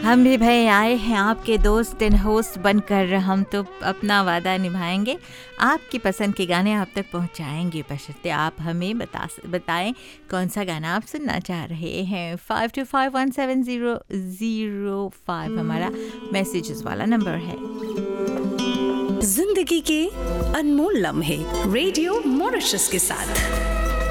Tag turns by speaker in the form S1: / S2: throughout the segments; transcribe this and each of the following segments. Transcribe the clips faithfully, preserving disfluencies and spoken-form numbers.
S1: हम भी भाई आए हैं आपके दोस्त एंड होस्ट बनकर। हम तो अपना वादा निभाएंगे, आपकी पसंद के गाने आप तक पहुंचाएंगे, बशर्ते आप हमें बता बताएं कौन सा गाना आप सुनना चाह रहे हैं। Five to five one seven zero zero five हमारा मैसेजेस वाला नंबर है।
S2: जिंदगी के अनमोल लम्हे रेडियो मॉरिशस के साथ।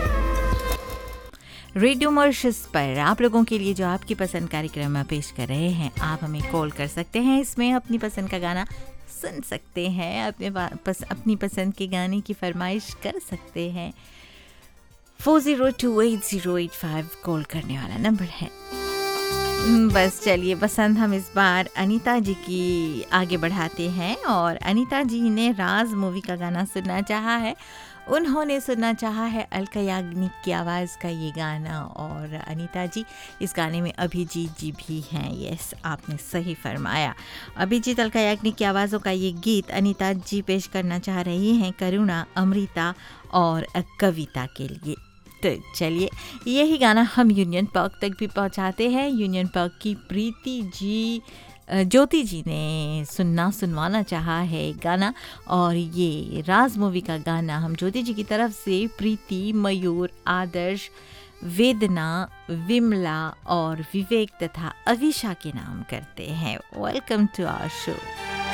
S1: रेडियो मॉरिशस पर आप लोगों के लिए जो आपकी पसंद कार्यक्रम में पेश कर रहे हैं, आप हमें कॉल कर सकते हैं, इसमें अपनी पसंद का गाना सुन सकते हैं, अपने पस, अपनी पसंद के गाने की फरमाइश कर सकते हैं। Four zero two eight zero eight five call करने वाला नंबर है। बस चलिए पसंद हम इस बार अनीता जी की आगे बढ़ाते हैं और अनीता जी ने राज मूवी का गाना सुनना चाहा है। उन्होंने सुनना चाहा है अलका याग्निक की आवाज़ का ये गाना। और अनीता जी, इस गाने में अभिजीत जी भी हैं। यस, आपने सही फरमाया, अभिजीत अलका याग्निक की आवाज़ों का ये गीत अनीता जी पेश करना चाह रही हैं करुणा, अमृता और कविता के लिए। तो चलिए यही गाना हम यूनियन पार्क तक भी पहुंचाते हैं। यूनियन पार्क की प्रीति जी, ज्योति जी ने सुनना सुनवाना चाहा है गाना, और ये राज मूवी का गाना हम ज्योति जी की तरफ से प्रीति, मयूर, आदर्श, वेदना, विमला और विवेक तथा अविशा के नाम करते हैं। Welcome to our show.